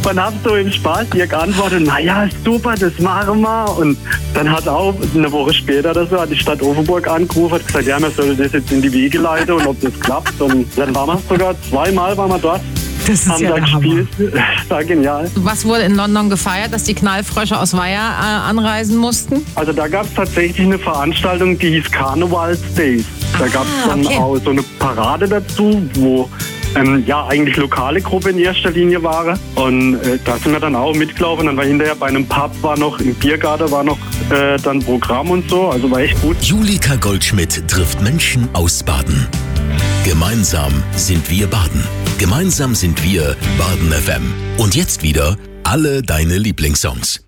Und hab so im Spaß ihr geantwortet, naja, super, das machen wir. Und dann hat auch eine Woche später oder so, hat die Stadt Offenburg angerufen, hat gesagt, ja, wir sollen das jetzt in die Wege leiten und ob das klappt. Und dann waren wir sogar zweimal dort. Das ist Haben ja da der Hammer. gespielt. Das war genial. Was wurde in London gefeiert, dass die Knallfrösche aus Weiher anreisen mussten? Also da gab es tatsächlich eine Veranstaltung, die hieß Carnival Days. Da gab es dann okay. auch so eine Parade dazu, wo eigentlich lokale Gruppe in erster Linie waren. Und da sind wir dann auch mitgelaufen. Dann war hinterher bei einem Pub, war noch im Biergarten, war noch dann Programm und so. Also war echt gut. Julika Goldschmidt trifft Menschen aus Baden. Gemeinsam sind wir Baden. Gemeinsam sind wir Baden FM. Und jetzt wieder alle deine Lieblingssongs.